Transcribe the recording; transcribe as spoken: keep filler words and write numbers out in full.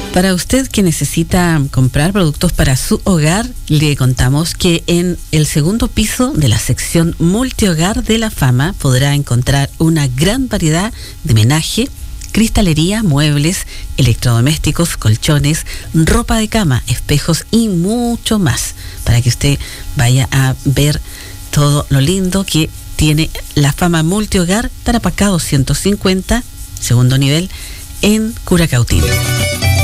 Para usted que necesita comprar productos para su hogar, le contamos que en el segundo piso de la sección multihogar de La Fama podrá encontrar una gran variedad de menaje, cristalería, muebles, electrodomésticos, colchones, ropa de cama, espejos y mucho más, para que usted vaya a ver todo lo lindo que tiene La Fama Multihogar, Tarapacá doscientos cincuenta, segundo nivel, en Curacautín.